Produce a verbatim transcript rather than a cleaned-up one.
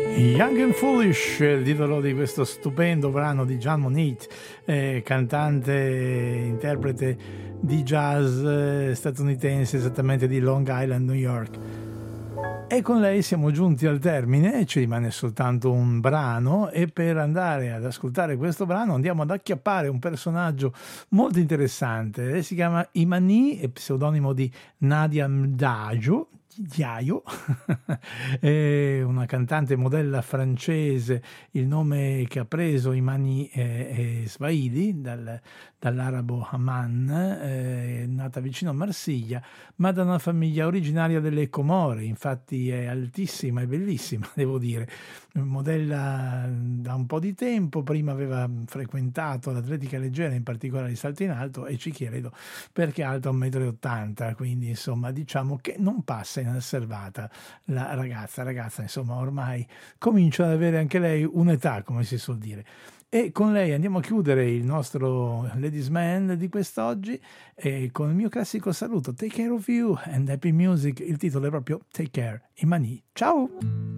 Young and Foolish, il titolo di questo stupendo brano di John Monette, eh, cantante, interprete di jazz eh, statunitense, esattamente di Long Island, New York. E con lei siamo giunti al termine, ci rimane soltanto un brano, e per andare ad ascoltare questo brano andiamo ad acchiappare un personaggio molto interessante. Lei si chiama Imani, è pseudonimo di Nadia Mdajo, Diaio, è una cantante modella francese. Il nome che ha preso Imani è, è Swahili, dal, dall'arabo Haman, è nata vicino a Marsiglia, ma da una famiglia originaria delle Comore. Infatti è altissima e bellissima, devo dire. Modella da un po' di tempo, prima aveva frequentato l'atletica leggera, in particolare il salto in alto, e ci chiedo perché è alta un metro e ottanta, quindi insomma diciamo che non passa inosservata la ragazza, ragazza insomma ormai comincia ad avere anche lei un'età, come si suol dire. E con lei andiamo a chiudere il nostro Ladies Man di quest'oggi, e con il mio classico saluto: Take care of you and happy music. Il titolo è proprio Take Care, Imani. Ciao!